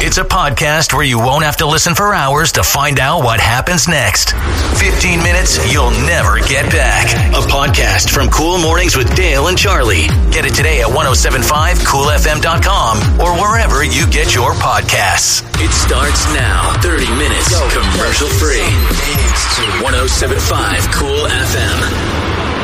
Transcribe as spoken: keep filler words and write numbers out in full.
It's a podcast where you won't have to listen for hours to find out what happens next. fifteen minutes you'll never get back. A podcast from Cool Mornings with Dale and Charlie. Get it today at ten seventy-five cool f m dot com or wherever you get your podcasts. It starts now. thirty minutes commercial free. ten seventy-five Cool F M.